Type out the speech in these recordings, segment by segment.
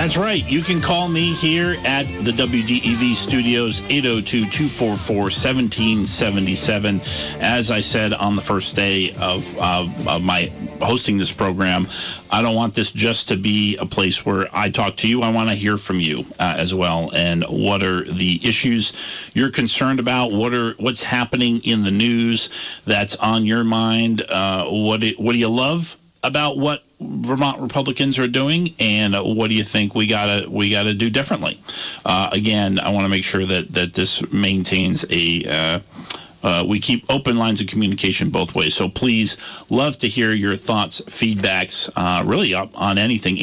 That's right. You can call me here at the WDEV studios, 802-244-1777. As I said on the first day of my hosting this program, I don't want this just to be a place where I talk to you. I want to hear from you as well. And what are the issues you're concerned about? What's happening in the news that's on your mind? What do you love about what Vermont Republicans are doing, and what do you think we gotta do differently? Again, I want to make sure that this maintains we keep open lines of communication both ways. So please, love to hear your thoughts, feedbacks, really up on anything.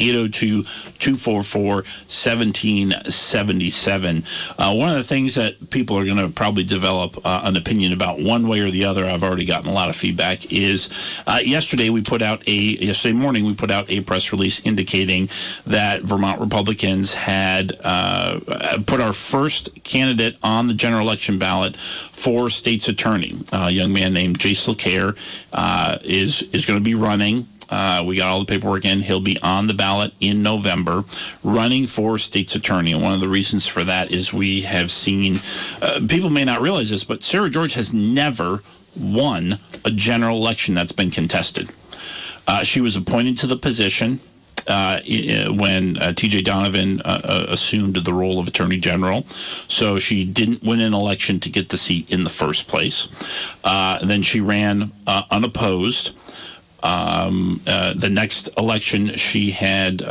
802-244-1777. One of the things that people are going to probably develop an opinion about one way or the other, I've already gotten a lot of feedback, is yesterday morning we put out a press release indicating that Vermont Republicans had put our first candidate on the general election ballot for state's attorney. A young man named Jace LeCaire is going to be running. We got all the paperwork in. He'll be on the ballot in November, running for state's attorney. And one of the reasons for that is we have seen, people may not realize this, but Sarah George has never won a general election that's been contested. She was appointed to the position when T.J. Donovan assumed the role of Attorney General. So she didn't win an election to get the seat in the first place. Then she ran unopposed. The next election she had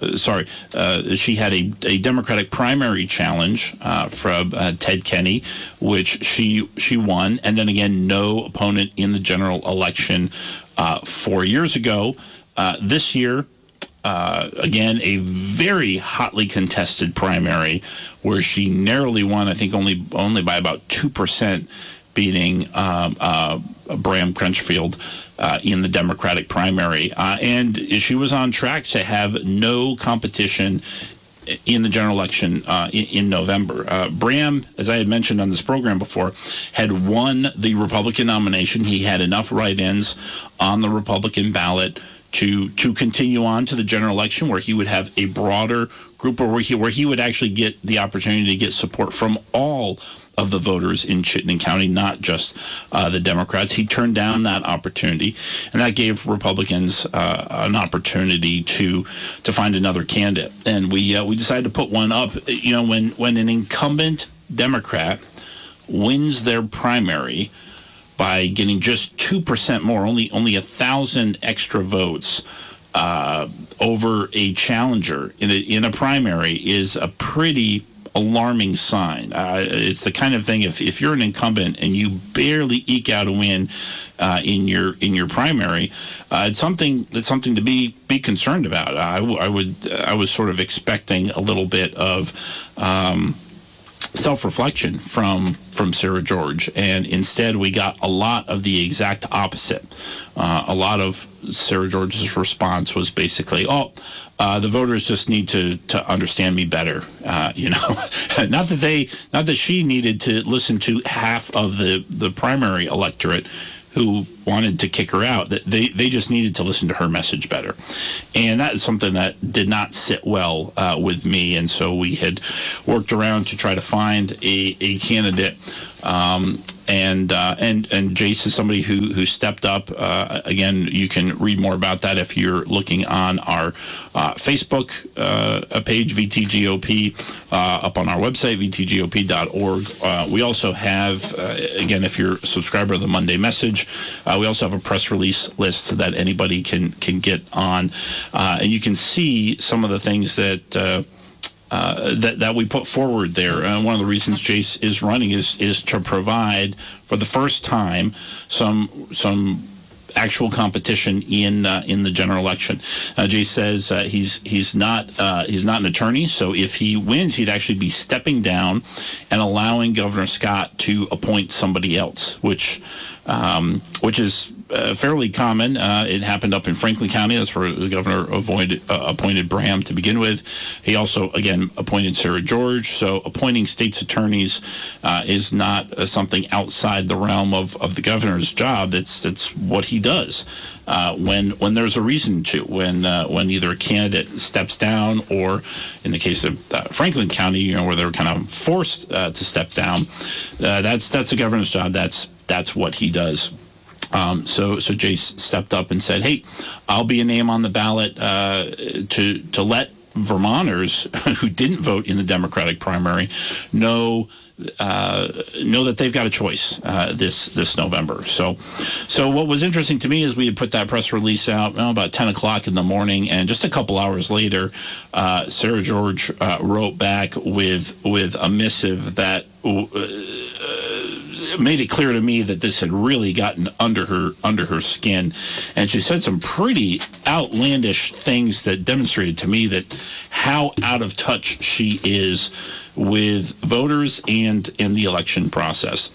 a Democratic primary challenge from Ted Kenney, which she won, and then again no opponent in the general election 4 years ago. This year, again, a very hotly contested primary where she narrowly won, I think only by about 2%, beating Bram Crutchfield in the Democratic primary. And she was on track to have no competition in the general election in November. Bram, as I had mentioned on this program before, had won the Republican nomination. He had enough write-ins on the Republican ballot to continue on to the general election, where he would have a broader group, or where he would actually get the opportunity to get support from all of the voters in Chittenden County, not just the Democrats. He turned down that opportunity, and that gave Republicans an opportunity to find another candidate. And we decided to put one up. You know, when an incumbent Democrat wins their primary by getting just 2% more, only 1,000 extra votes over a challenger in a primary, is a pretty alarming sign. It's the kind of thing, if you're an incumbent and you barely eke out a win in your primary, it's something to be concerned about. I was sort of expecting a little bit of self-reflection from Sarah George, and instead we got a lot of the exact opposite. A lot of Sarah George's response was basically, the voters just need to understand me better. Not that she needed to listen to half of the primary electorate who wanted to kick her out, that they just needed to listen to her message better. And that is something that did not sit well with me, and so we had worked around to try to find a candidate. And Jace is somebody who stepped up. Again, you can read more about that if you're looking on our Facebook page, VTGOP, up on our website, vtgop.org. We also have, again, if you're a subscriber of the Monday Message, we also have a press release list that anybody can get on. And you can see some of the things that we put forward there. One of the reasons Jace is running is to provide, for the first time, some actual competition in the general election. Jace says he's not an attorney, so if he wins, he'd actually be stepping down and allowing Governor Scott to appoint somebody else, which is fairly common. It happened up in Franklin County. That's where the governor appointed Braham to begin with. He also, again, appointed Sarah George. So appointing state's attorneys is not something outside the realm of the governor's job. It's what he does when there's a reason to, when either a candidate steps down, or in the case of Franklin County, where they're kind of forced to step down. That's the governor's job. That's what he does. So Jace stepped up and said, "Hey, I'll be a name on the ballot to let Vermonters who didn't vote in the Democratic primary know that they've got a choice this November." So what was interesting to me is we had put that press release out about 10 o'clock in the morning, and just a couple hours later, Sarah George wrote back with a missive that made it clear to me that this had really gotten under her skin, and she said some pretty outlandish things that demonstrated to me that how out of touch she is with voters and in the election process.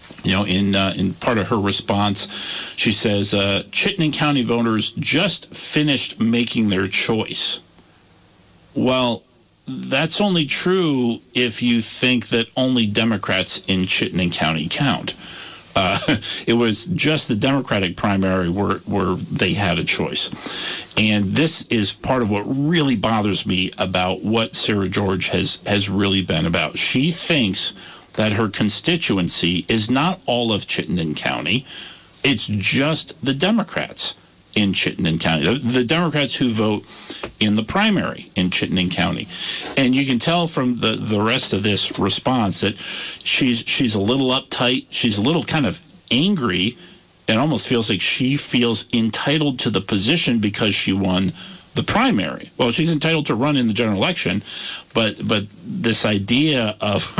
In part of her response, she says, Chittenden County voters just finished making their choice. Well, that's only true if you think that only Democrats in Chittenden County count. It was just the Democratic primary where they had a choice. And this is part of what really bothers me about what Sarah George has really been about. She thinks that her constituency is not all of Chittenden County. It's just the Democrats in Chittenden County, the Democrats who vote in the primary in Chittenden County. And you can tell from the rest of this response that she's a little uptight. She's a little kind of angry. It almost feels like she feels entitled to the position because she won the primary. Well, she's entitled to run in the general election, but this idea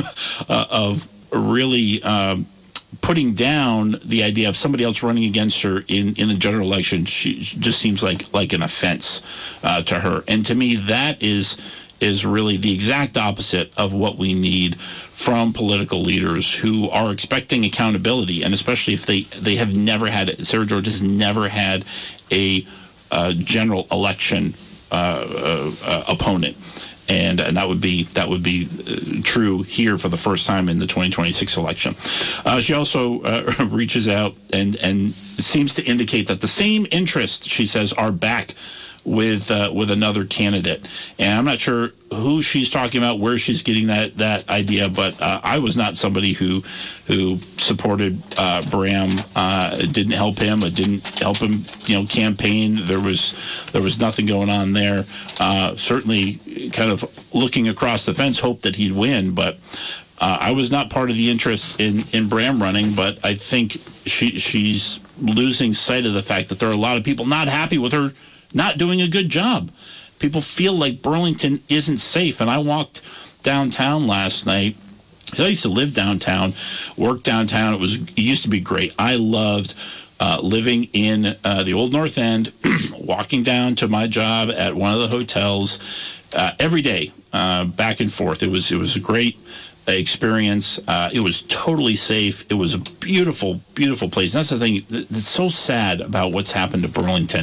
of really putting down the idea of somebody else running against her in the general election, she just seems like an offense to her. And to me, that is really the exact opposite of what we need from political leaders who are expecting accountability, and especially if they have never had it. Sarah George has never had a general election opponent. And that would be true here for the first time in the 2026 election. She also reaches out and seems to indicate that the same interests, she says, are back with another candidate. And I'm not sure who she's talking about, where she's getting that idea, but I was not somebody who supported Braham. Didn't help him. It didn't help him, campaign. There was nothing going on there. Certainly, kind of looking across the fence, hope that he'd win, but I was not part of the interest in Braham running. But I think she's losing sight of the fact that there are a lot of people not happy with her not doing a good job. People feel like Burlington isn't safe. And I walked downtown last night. So I used to live downtown, work downtown. It used to be great. I loved living in the Old North End, walking down to my job at one of the hotels every day, back and forth. It was a great experience. It was totally safe. It was a beautiful, beautiful place. And that's the thing that's so sad about what's happened to Burlington.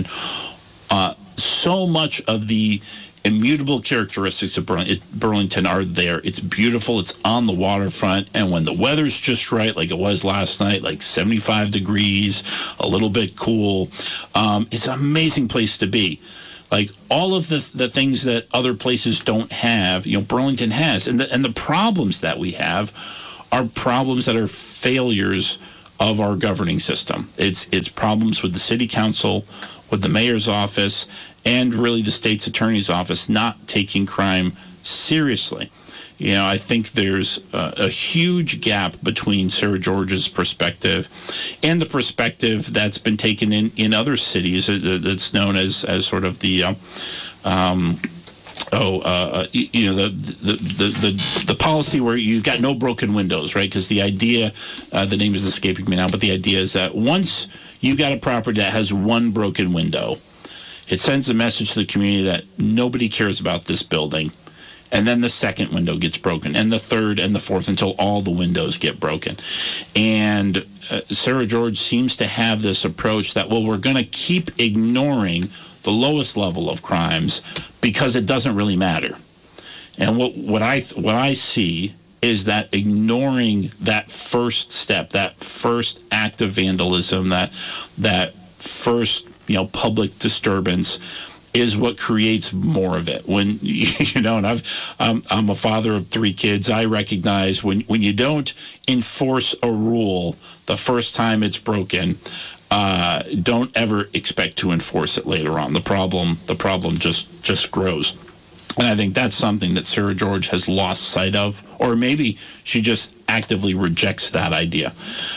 So much of the immutable characteristics of Burlington are there. It's beautiful. It's on the waterfront. And when the weather's just right, like it was last night, like 75 degrees, a little bit cool, it's an amazing place to be. Like all of the things that other places don't have, Burlington has. And the problems that we have are problems that are failures of our governing system. It's problems with the city council, with the mayor's office, and really the state's attorney's office not taking crime seriously. I think there's a huge gap between Sarah George's perspective and the perspective that's been taken in other cities. That's known as sort of the the policy where you've got no broken windows, right? Because the idea, the name is escaping me now, but the idea is that once you've got a property that has one broken window, it sends a message to the community that nobody cares about this building. And then the second window gets broken, and the third and the fourth, until all the windows get broken. And Sarah George seems to have this approach that, well, we're going to keep ignoring the lowest level of crimes because it doesn't really matter. And what I see is that ignoring that first step, that first act of vandalism, that first public disturbance, is what creates more of it. When and I'm a father of 3 kids. I recognize when you don't enforce a rule the first time it's broken, don't ever expect to enforce it later on. The problem just grows. And I think that's something that Sarah George has lost sight of, or maybe she just actively rejects that idea.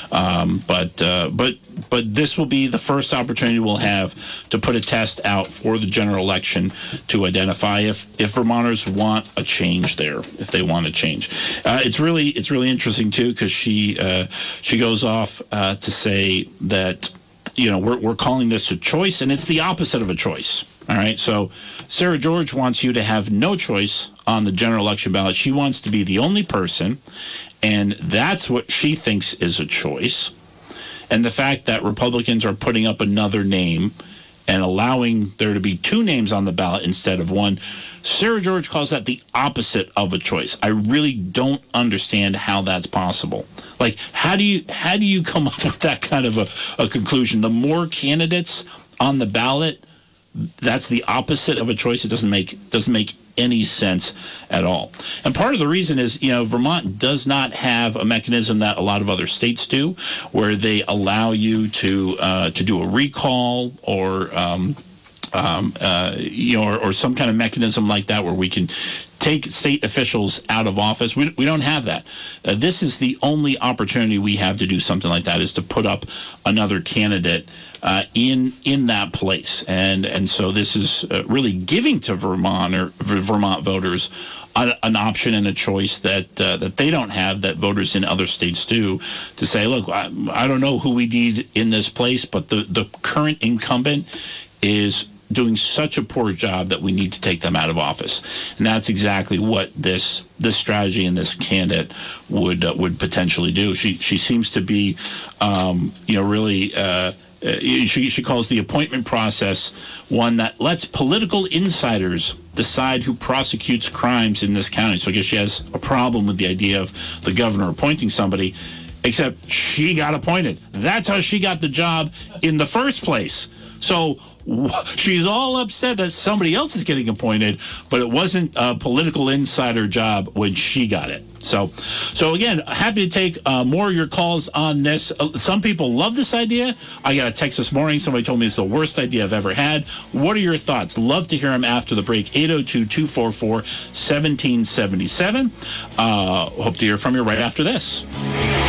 But this will be the first opportunity we'll have to put a test out for the general election to identify if Vermonters want a change there, if they want a change. It's really interesting too, because she goes off to say that we're calling this a choice, and it's the opposite of a choice. All right, so Sarah George wants you to have no choice on the general election ballot. She wants to be the only person, and that's what she thinks is a choice. And the fact that Republicans are putting up another name and allowing there to be 2 names on the ballot instead of 1, Sarah George calls that the opposite of a choice. I really don't understand how that's possible. Like, how do you come up with that kind of a conclusion? The more candidates on the ballot, that's the opposite of a choice. It doesn't make any sense at all. And part of the reason is, Vermont does not have a mechanism that a lot of other states do, where they allow you to do a recall or some kind of mechanism like that, where we can take state officials out of office. We don't have that. This is the only opportunity we have to do something like that, is to put up another candidate in that place. And so this is really giving to Vermont voters an option and a choice that they don't have, that voters in other states do, to say, look, I don't know who we need in this place, but the current incumbent is doing such a poor job that we need to take them out of office. And that's exactly what this strategy and this candidate would potentially do. She seems to be, really. She calls the appointment process one that lets political insiders decide who prosecutes crimes in this county. So I guess she has a problem with the idea of the governor appointing somebody, except she got appointed. That's how she got the job in the first place. So she's all upset that somebody else is getting appointed, but it wasn't a political insider job when she got it. So again, happy to take more of your calls on this. Some people love this idea. I got a text this morning. Somebody told me it's the worst idea I've ever had. What are your thoughts? Love to hear them after the break. 802-244-1777. Hope to hear from you right after this.